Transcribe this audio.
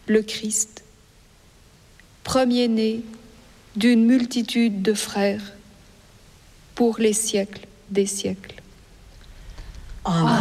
le Christ, premier-né d'une multitude de frères, pour les siècles des siècles. Amen.